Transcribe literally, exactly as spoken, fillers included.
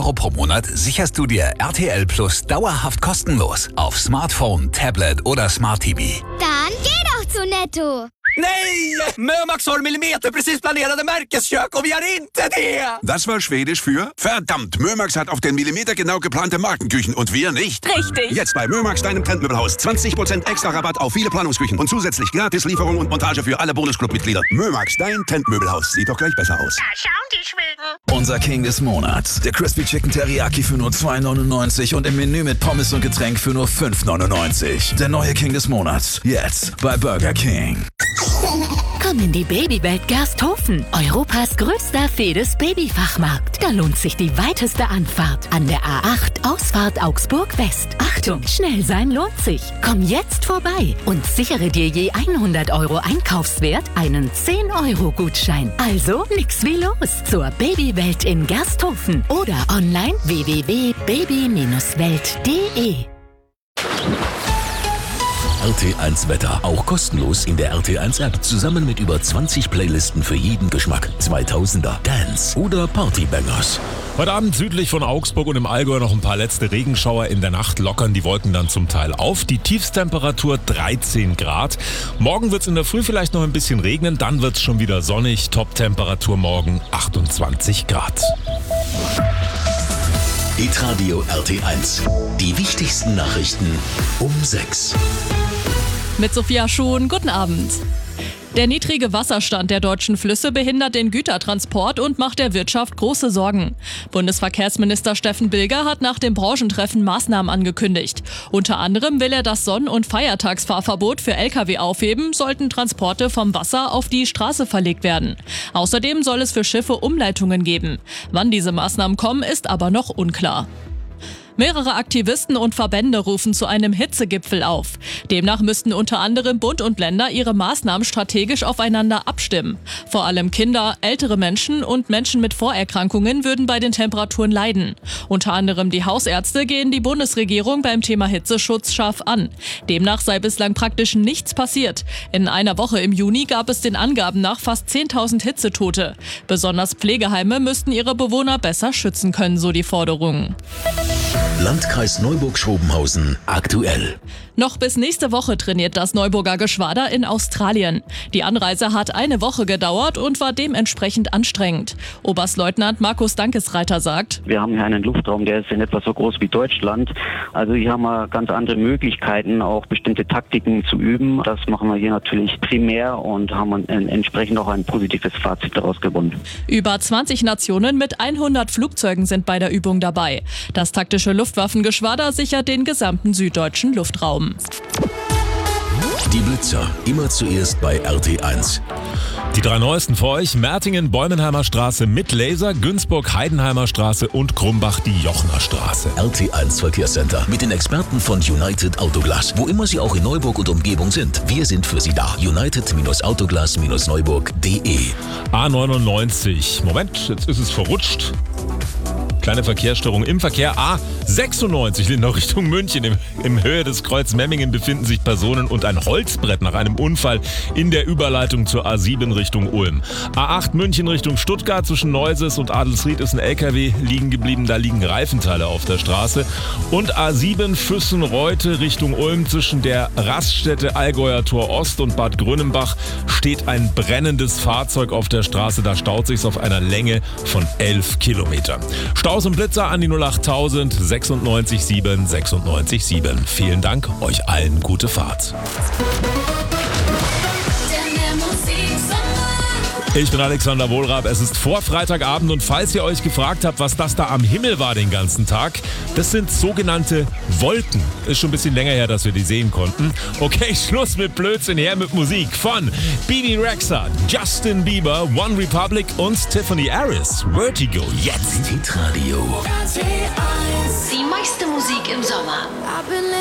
Euro pro Monat sicherst du dir R T L Plus dauerhaft kostenlos auf Smartphone, Tablet oder Smart T V. Dann geh doch zu Netto! Nej! Mömax har millimeterprecis planerade Märkeskök och vi har inte det! Das war Schwedisch für verdammt, Mömax hat auf den Millimeter genau geplante Markenküchen und wir nicht. Richtig. Jetzt bei Mömax, deinem Trendmöbelhaus. zwanzig Prozent extra Rabatt auf viele Planungsküchen und zusätzlich gratis Lieferung und Montage für alle Bonusclub-Mitglieder. Mömax, dein Trendmöbelhaus. Sieht doch gleich besser aus. Da schauen die Schweden. Unser King des Monats. Der Crispy Chicken Teriyaki für nur zwei neunundneunzig und im Menü mit Pommes und Getränk für nur fünf neunundneunzig. Der neue King des Monats. Jetzt bei Burger King. Komm in die Babywelt Gersthofen, Europas größter Fedes-Babyfachmarkt. Da lohnt sich die weiteste Anfahrt an der A acht Ausfahrt Augsburg West. Achtung, schnell sein lohnt sich. Komm jetzt vorbei und sichere dir je hundert Euro Einkaufswert einen zehn Euro Gutschein. Also nix wie los zur Babywelt in Gersthofen oder online w w w punkt baby Bindestrich welt punkt de. R T eins Wetter. Auch kostenlos in der R T eins App. Zusammen mit über zwanzig Playlisten für jeden Geschmack. zweitausender, Dance oder Partybangers. Heute Abend südlich von Augsburg und im Allgäu noch ein paar letzte Regenschauer. In der Nacht lockern die Wolken dann zum Teil auf. Die Tiefstemperatur dreizehn Grad. Morgen wird es in der Früh vielleicht noch ein bisschen regnen. Dann wird es schon wieder sonnig. Top-Temperatur morgen achtundzwanzig Grad. Hitradio R T eins. Die wichtigsten Nachrichten um sechs. Mit Sophia Schuhn, guten Abend. Der niedrige Wasserstand der deutschen Flüsse behindert den Gütertransport und macht der Wirtschaft große Sorgen. Bundesverkehrsminister Steffen Bilger hat nach dem Branchentreffen Maßnahmen angekündigt. Unter anderem will er das Sonn- und Feiertagsfahrverbot für L K W aufheben, sollten Transporte vom Wasser auf die Straße verlegt werden. Außerdem soll es für Schiffe Umleitungen geben. Wann diese Maßnahmen kommen, ist aber noch unklar. Mehrere Aktivisten und Verbände rufen zu einem Hitzegipfel auf. Demnach müssten unter anderem Bund und Länder ihre Maßnahmen strategisch aufeinander abstimmen. Vor allem Kinder, ältere Menschen und Menschen mit Vorerkrankungen würden bei den Temperaturen leiden. Unter anderem die Hausärzte gehen die Bundesregierung beim Thema Hitzeschutz scharf an. Demnach sei bislang praktisch nichts passiert. In einer Woche im Juni gab es den Angaben nach fast zehntausend Hitzetote. Besonders Pflegeheime müssten ihre Bewohner besser schützen können, so die Forderung. Landkreis Neuburg-Schrobenhausen aktuell. Noch bis nächste Woche trainiert das Neuburger Geschwader in Australien. Die Anreise hat eine Woche gedauert und war dementsprechend anstrengend. Oberstleutnant Markus Dankesreiter sagt: Wir haben hier einen Luftraum, der ist in etwa so groß wie Deutschland. Also hier haben wir ganz andere Möglichkeiten, auch bestimmte Taktiken zu üben. Das machen wir hier natürlich primär und haben entsprechend auch ein positives Fazit daraus gewonnen. Über zwanzig Nationen mit hundert Flugzeugen sind bei der Übung dabei. Das taktische Luftwaffengeschwader sichert den gesamten süddeutschen Luftraum. Die Blitzer, immer zuerst bei R T eins. Die drei neuesten für euch: Mertingen, Bäumenheimer Straße mit Laser, Günzburg, Heidenheimer Straße und Krumbach, die Jochner Straße. R T eins Verkehrscenter mit den Experten von United Autoglas. Wo immer Sie auch in Neuburg und Umgebung sind, wir sind für Sie da. United Autoglas Neuburg punkt de. A neunundneunzig. Moment, jetzt ist es verrutscht. Kleine Verkehrsstörung im Verkehr. A sechsundneunzig, Lindau Richtung München. Im, im Höhe des Kreuz Memmingen befinden sich Personen und ein Holzbrett nach einem Unfall in der Überleitung zur A sieben Richtung Ulm. A acht München Richtung Stuttgart, zwischen Neuses und Adelsried ist ein L K W liegen geblieben. Da liegen Reifenteile auf der Straße. Und A sieben Füssen-Reute Richtung Ulm, zwischen der Raststätte Allgäuer Tor Ost und Bad Grönenbach steht ein brennendes Fahrzeug auf der Straße. Da staut sich's auf einer Länge von elf Kilometern. Staus und Blitzer an die null achttausend sechsundneunzig sieben sechsundneunzig sieben. Vielen Dank, euch allen gute Fahrt. Ich bin Alexander Wohlrab, es ist vor Freitagabend und falls ihr euch gefragt habt, was das da am Himmel war den ganzen Tag, das sind sogenannte Wolken. Ist schon ein bisschen länger her, dass wir die sehen konnten. Okay, Schluss mit Blödsinn, her mit Musik von Bibi Rexha, Justin Bieber, One Republic und Tiffany Harris. Vertigo, jetzt. Hitradio. Die meiste Musik im Sommer.